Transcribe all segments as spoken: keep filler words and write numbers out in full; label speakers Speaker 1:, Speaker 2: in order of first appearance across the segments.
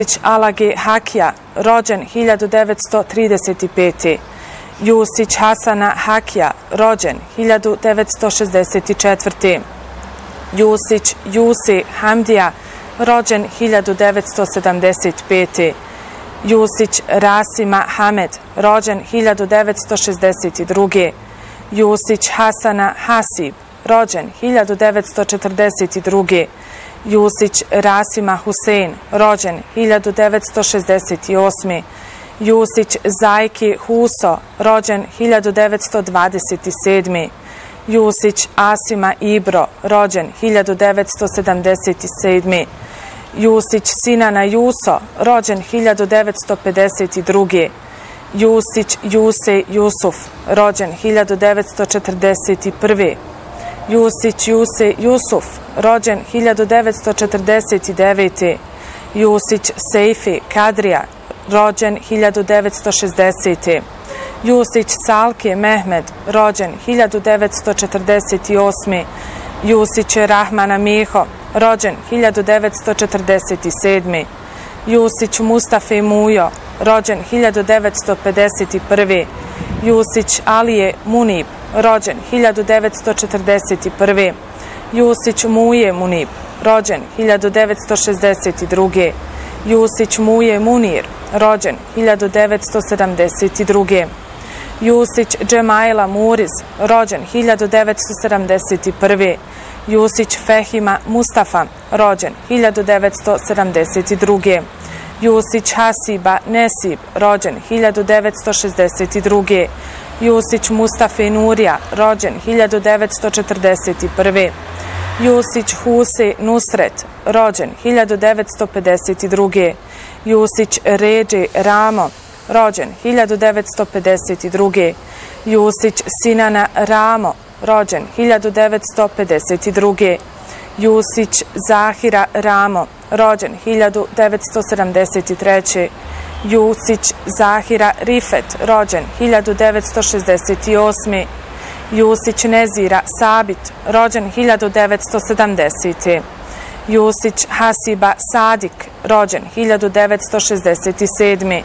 Speaker 1: Alage Hakija, rođen hiljadu devetsto trideset pete. Jusić Hasana Hakija, rođen hiljadu devetsto šezdeset četvrte. Jusić Juse Hamdija, rođen hiljadu devetsto sedamdeset pete. Jusić Rasima Hamed, rođen hiljadu devetsto šezdeset druge. Jusić Hasana Hasib, rođen hiljadu devetsto četrdeset druge. Jusić Rasima Husein, rođen hiljadu devetsto šezdeset osme. Jusić Zajki Huso, rođen hiljadu devetsto dvadeset sedme. Jusić Asima Ibro, rođen hiljadu devetsto sedamdeset sedme. Jusić Sinana Juso, rođen hiljadu devetsto pedeset druge. Jusić Juse Jusuf, rođen hiljadu devetsto četrdeset prve. Jusić Juse Jusuf, rođen hiljadu devetsto četrdeset devete. Jusić Sejfi Kadrija, rođen hiljadu devetsto šezdesete. Jusić Salke Mehmed, rođen hiljadu devetsto četrdeset osme. Jusić Rahmana Miho, rođen hiljadu devetsto četrdeset sedme. Jusić Mustafe Mujo, rođen hiljadu devetsto pedeset prve. Jusić Alije Munib, rođen hiljadu devetsto četrdeset prve. Jusić Muje Munib, rođen hiljadu devetsto šezdeset druge. Jusić Muje Munir, rođen hiljadu devetsto sedamdeset druge. Jusić Džemaila Muriz, rođen hiljadu devetsto sedamdeset prve. Jusić Fehima Mustafa, rođen hiljadu devetsto sedamdeset druge. Jusić Hasiba Nesib, rođen hiljadu devetsto šezdeset druge. Jusić Mustafe Nurija, rođen hiljadu devetsto četrdeset prve. Jusić Huse Nusret, rođen hiljadu devetsto pedeset druge. Jusić Ređe Ramo, rođen hiljadu devetsto pedeset druge. Jusić Sinana Ramo, rođen hiljadu devetsto pedeset druge. Jusić Zahira Ramo, rođen hiljadu devetsto sedamdeset treće. Jusić Zahira Rifet, rođen hiljadu devetsto šezdeset osme. Jusić Nezira Sabit, rođen hiljadu devetsto sedamdesete. Jusić Hasiba Sadik, rođen hiljadu devetsto šezdeset sedme.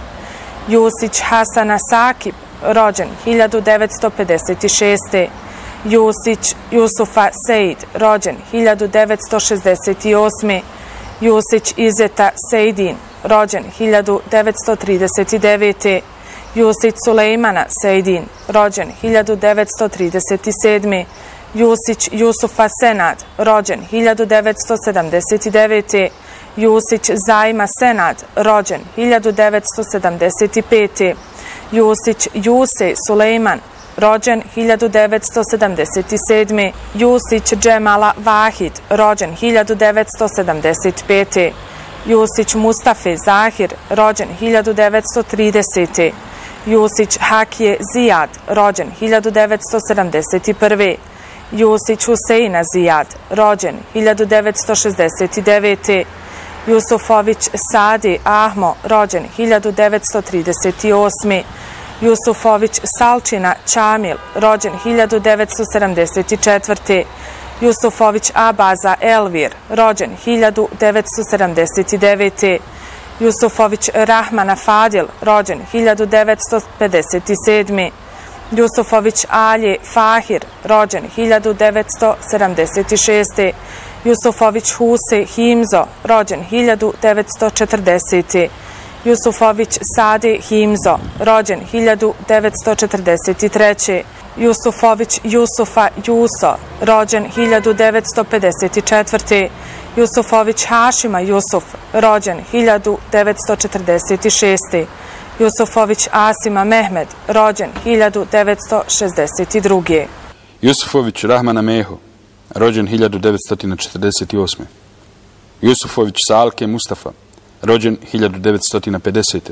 Speaker 1: Jusić Hasana Sakib, rođen hiljadu devetsto pedeset šeste. Jusić Jusufa Sejd, rođen hiljadu devetsto šezdeset osme. Jusić Izeta Sejdin, rođen hiljadu devetsto trideset devete. Jusić Sulejmana Sejdin, rođen hiljadu devetsto trideset sedme. Jusić Jusufa Senad, rođen hiljadu devetsto sedamdeset devete. Jusić Zajma Senad, rođen hiljadu devetsto sedamdeset pete. Jusić Juse Sulejman, rođen hiljadu devetsto sedamdeset sedme. Jusić Džemala Vahid, rođen hiljadu devetsto sedamdeset pete. Jusić Mustafe Zahir, rođen hiljadu devetsto tridesete. Jusić Hakije Zijad, rođen hiljadu devetsto sedamdeset prve. Jusić Huseina Zijad, rođen hiljadu devetsto šezdeset devete. Jusufović Sadi Ahmo, rođen hiljadu devetsto trideset osme. Jusufović Salčina Čamil, rođen hiljadu devetsto sedamdeset četvrte. Jusufović Abaza Elvir, rođen hiljadu devetsto sedamdeset devete. Jusufović Rahmana Fadil, rođen hiljadu devetsto pedeset sedme. Jusufović Alje Fahir, rođen hiljadu devetsto sedamdeset šeste. Jusufović Huse Himzo, rođen hiljadu devetsto četrdesete. Jusufović Sade Himzo, rođen hiljadu devetsto četrdeset treće. Jusufović Jusufa Juso, rođen hiljadu devetsto pedeset četvrte. Jusufović Hašima Jusuf, rođen hiljadu devetsto četrdeset šeste. Jusufović Asima Mehmed, rođen hiljadu devetsto šezdeset druge.
Speaker 2: Jusufović Rahmana Meho, rođen hiljadu devetsto četrdeset osme. Jusufović Salke Mustafa, rođen hiljadu devetsto pedesete.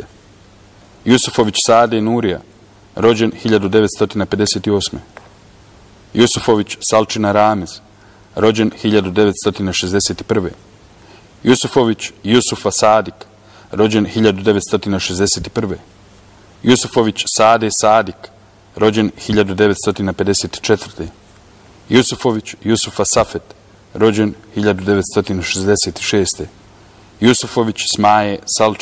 Speaker 2: Jusufović Sade Nurija, rođen hiljadu devetsto pedeset osme. Jusufović Salčina Ramiz, rođen hiljadu devetsto šezdeset prve. Jusufović Jusufa Sadik, rođen hiljadu devetsto šezdeset prve. Jusufović Sade Sadik, rođen hiljadu devetsto pedeset četvrte. Jusufović Jusufa Safet, rođen hiljadu devetsto šezdeset šeste. Jusufović Smaje Salčin,